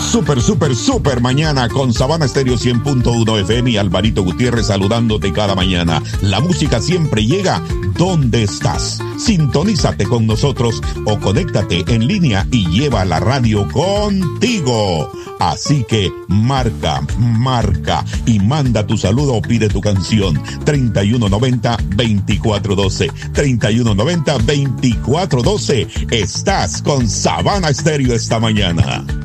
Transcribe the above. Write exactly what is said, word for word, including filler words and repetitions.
Super, super, super mañana con Sabana Estéreo cien punto uno F M y Alvarito Gutiérrez saludándote cada mañana. La música siempre llega donde estás. Sintonízate con nosotros o conéctate en línea y lleva la radio contigo. Así que marca, marca y manda tu saludo o pide tu canción. treinta y uno noventa, veinticuatro doce. treinta y uno noventa, veinticuatro doce. Estás con Sabana Estéreo esta mañana.